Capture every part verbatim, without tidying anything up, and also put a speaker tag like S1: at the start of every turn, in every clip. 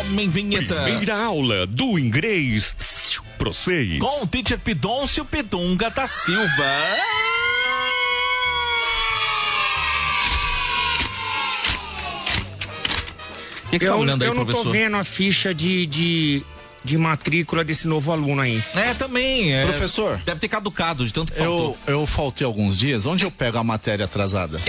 S1: Homem Vinheta.
S2: Primeira aula do inglês pro seis.
S1: Com o teacher Pidoncio Pidunga da Silva. O que, que você tá olhando aí,
S3: eu não
S1: professor?
S3: tô vendo a ficha de, de, de matrícula desse novo aluno aí.
S1: É, também. É,
S4: Professor,
S1: deve ter caducado de tanto que faltou.
S4: eu, eu faltei alguns dias. Onde eu pego a matéria atrasada?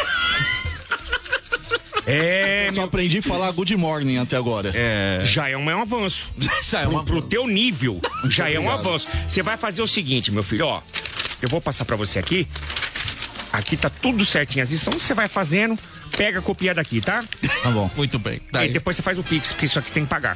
S3: É,
S4: Só aprendi a falar good morning até agora.
S1: É.
S3: já é um, é um avanço.
S1: Já é uma...
S3: Pro teu nível, já é um
S4: obrigado.
S3: avanço. Você vai fazer o seguinte, meu filho, ó. Eu vou passar pra você aqui. Aqui tá tudo certinho. As lições você vai fazendo, pega a copia daqui, tá?
S4: Tá bom.
S1: Muito bem.
S3: E
S1: Daí.
S3: depois você faz o Pix, porque isso aqui tem que pagar.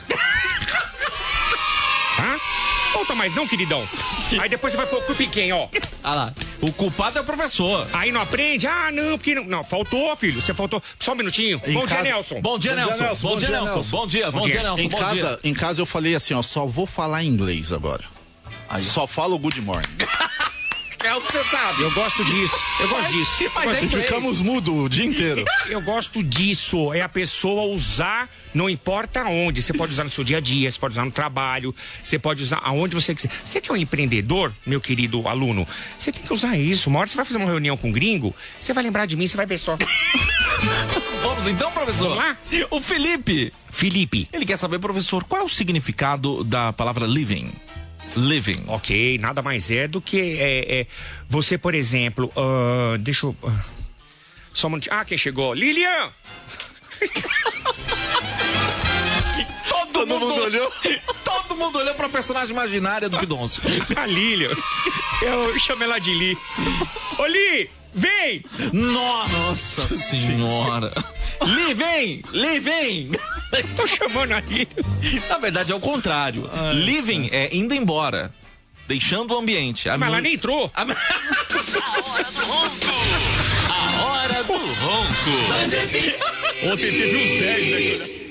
S3: Tá? Falta mais não, queridão. Aí depois você vai pôr o piquem, ó.
S1: Ah lá. O culpado é o professor.
S3: Aí não aprende? Ah, não, porque não. Não, faltou, filho. Você faltou. Só um minutinho.
S4: Em
S3: Bom
S4: casa-
S3: dia, Nelson.
S1: Bom dia, Nelson. Bom dia, Nelson. Bom dia, bom dia, Nelson.
S4: Em
S1: Bom
S4: casa,
S1: dia.
S4: em casa eu falei assim, ó, só vou falar inglês agora.
S1: Aí.
S4: Só falo good morning.
S1: É o que você sabe.
S3: Eu gosto disso. Eu gosto disso.
S1: Mas é
S4: E
S1: inglês.
S4: ficamos mudos o dia inteiro.
S3: Eu gosto disso. É a pessoa usar, não importa onde. Você pode usar no seu dia a dia, você pode usar no trabalho, você pode usar aonde você quiser. Você que é um empreendedor, meu querido aluno, você tem que usar isso. Uma hora você vai fazer uma reunião com um gringo, você vai lembrar de mim, você vai ver só.
S1: Vamos então, professor.
S3: Vamos lá?
S1: O Felipe.
S3: Felipe.
S1: Ele quer saber, professor, qual é o significado da palavra living? Living.
S3: Ok, nada mais é do que é, é, você, por exemplo, ah, deixa eu. ah, só um minutinho. Ah, quem chegou? Lilian!
S1: Todo,
S4: Todo mundo olhou.
S1: Todo mundo olhou pra personagem imaginária do Pidoncio.
S3: A Lilian. Eu chamo ela de Li. Ô, Li! Vem!
S1: Nossa senhora. Li, vem! Li, vem!
S3: Tô chamando a Lilian.
S1: Na verdade é o contrário. Living é indo embora. Deixando o ambiente. A
S3: Mas ela
S1: minha-
S3: nem entrou.
S1: A... A hora do ronco. A hora do ronco.
S3: Ontem teve uns dez, né?